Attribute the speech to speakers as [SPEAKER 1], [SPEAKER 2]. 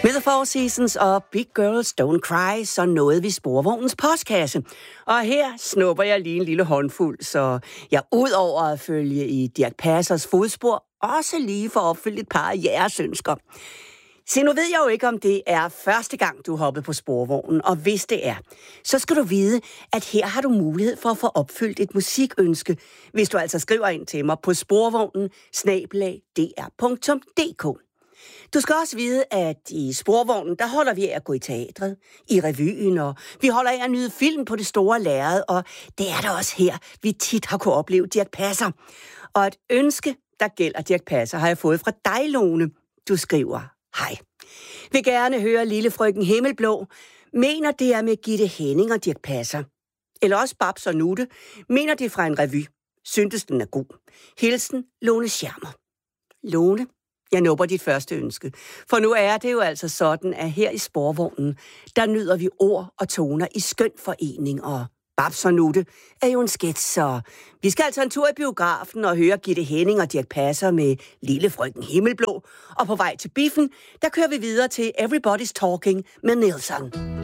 [SPEAKER 1] Med The Four Seasons og Big Girls Don't Cry, så nåede vi Sporvognens postkasse. Og her snupper jeg lige en lille håndfuld, så jeg ud over at følge i Dirch Passers fodspor, også lige får opfyldt et par af jeres ønsker. Se, nu ved jeg jo ikke, om det er første gang, du hoppede på Sporvognen, og hvis det er, så skal du vide, at her har du mulighed for at få opfyldt et musikønske, hvis du altså skriver ind til mig på sporvognen@dr.dk. Du skal også vide, at i Sporvognen, der holder vi af at gå i teatret, i revyen, og vi holder af at nyde film på det store lærred, og det er der også her, vi tit har kunnet opleve Dirch Passer. Og et ønske, der gælder Dirch Passer, har jeg fået fra dig, Lone. Du skriver: hej. Vil gerne høre Lille Frøken Himmelblå. Mener det er med Gitte Henning og Dirch Passer. Eller også Babs og Nutte. Mener det fra en revy. Syntes den er god. Hilsen, Lone Schermer. Lone, jeg nupper dit første ønske. For nu er det jo altså sådan, at her i Sporvognen, der nyder vi ord og toner i skøn forening, og Babs og Nutte er jo en sketch, så vi skal altså en tur i biografen og høre Gitte Henning og Dirch Passer med Lille Frøken Himmelblå. Og på vej til biffen, der kører vi videre til Everybody's Talking med Nilsson.